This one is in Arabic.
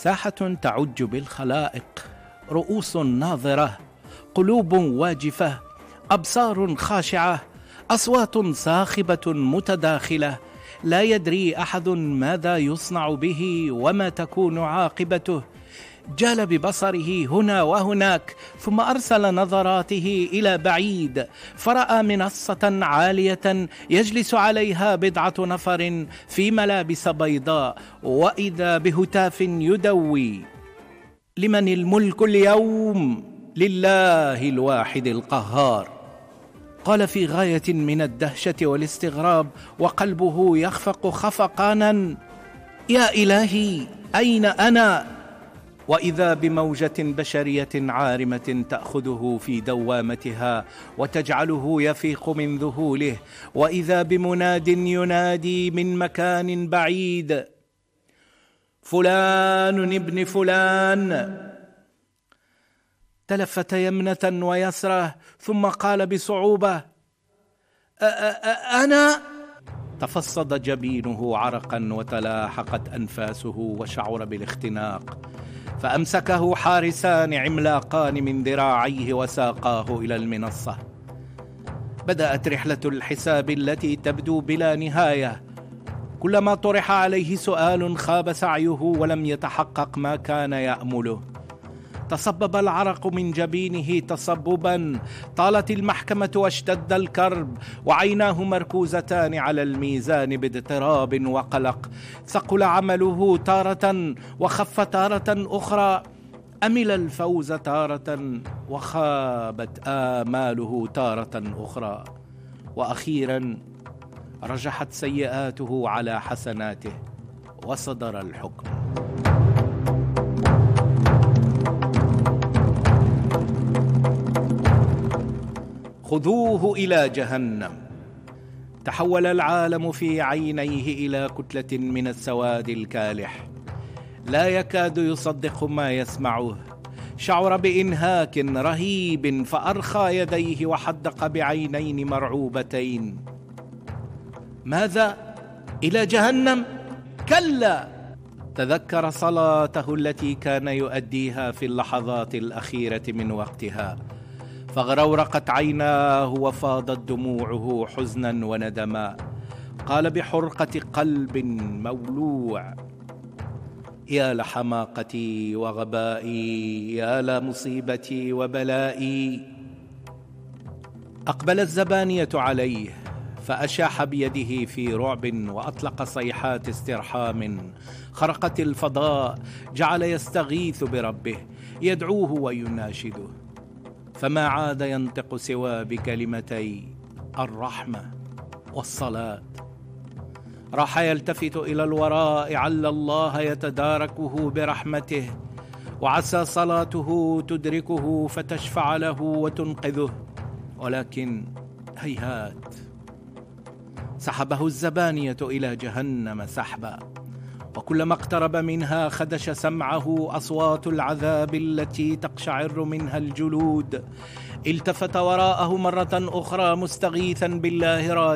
ساحة تعج بالخلائق، رؤوس ناظرة، قلوب واجفة، أبصار خاشعة، أصوات صاخبة متداخلة، لا يدري أحد ماذا يصنع به وما تكون عاقبته. جال ببصره هنا وهناك، ثم أرسل نظراته إلى بعيد، فرأى منصة عالية يجلس عليها بضعة نفر في ملابس بيضاء، وإذا بهتاف يدوي: لمن الملك اليوم؟ لله الواحد القهار. قال في غاية من الدهشة والاستغراب وقلبه يخفق خفقانا: يا إلهي، أين أنا؟ وإذا بموجة بشرية عارمة تأخذه في دوامتها وتجعله يفيق من ذهوله، وإذا بمناد ينادي من مكان بعيد: فلان ابن فلان. تلفت يمنة ويسرة، ثم قال بصعوبة: أنا؟ تفصد جبينه عرقا وتلاحقت أنفاسه وشعر بالاختناق، فأمسكه حارسان عملاقان من ذراعيه وساقاه إلى المنصة. بدأت رحلة الحساب التي تبدو بلا نهاية. كلما طرح عليه سؤال خاب سعيه ولم يتحقق ما كان يأمله. تصبب العرق من جبينه تصببا، طالت المحكمة واشتد الكرب، وعيناه مركوزتان على الميزان باضطراب وقلق. ثقل عمله تارة وخف تارة أخرى، أمل الفوز تارة وخابت آماله تارة أخرى، وأخيرا رجحت سيئاته على حسناته وصدر الحكم. خذوه إلى جهنم. تحول العالم في عينيه إلى كتلة من السواد الكالح، لا يكاد يصدق ما يسمعه. شعر بإنهاك رهيب، فأرخى يديه وحدق بعينين مرعوبتين. ماذا؟ إلى جهنم؟ كلا! تذكر صلاته التي كان يؤديها في اللحظات الأخيرة من وقتها، فغرورقت عيناه وفاضت دموعه حزنا وندما. قال بحرقة قلب مولوع: يا لحماقتي وغبائي، يا لمصيبتي وبلائي. أقبل الزبانية عليه، فأشاح بيده في رعب وأطلق صيحات استرحام خرقت الفضاء. جعل يستغيث بربه، يدعوه ويناشده، فما عاد ينطق سوى بكلمتي الرحمة والصلاة. راح يلتفت إلى الوراء، عل الله يتداركه برحمته، وعسى صلاته تدركه فتشفع له وتنقذه، ولكن هيهات. سحبه الزبانية إلى جهنم سحبا، وكلما اقترب منها خدش سمعه أصوات العذاب التي تقشعر منها الجلود. التفت وراءه مرة أخرى مستغيثا بالله راجعا